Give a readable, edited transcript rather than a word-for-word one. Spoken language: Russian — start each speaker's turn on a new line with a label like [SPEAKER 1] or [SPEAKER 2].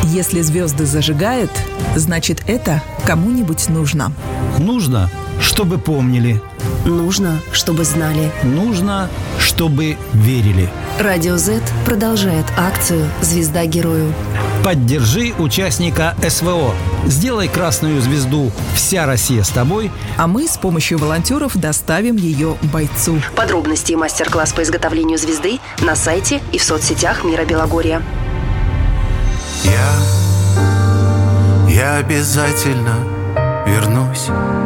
[SPEAKER 1] Если звезды зажигают, значит, это кому-нибудь нужно.
[SPEAKER 2] Нужно, чтобы помнили.
[SPEAKER 3] Нужно, чтобы знали.
[SPEAKER 2] Нужно, чтобы верили.
[SPEAKER 3] Радио Z продолжает акцию «Звезда герою».
[SPEAKER 2] Поддержи участника СВО. Сделай красную звезду «Вся Россия с тобой».
[SPEAKER 1] А мы с помощью волонтеров доставим ее бойцу.
[SPEAKER 3] Подробности и мастер-класс по изготовлению звезды на сайте и в соцсетях Мира Белогорья.
[SPEAKER 4] Я обязательно вернусь.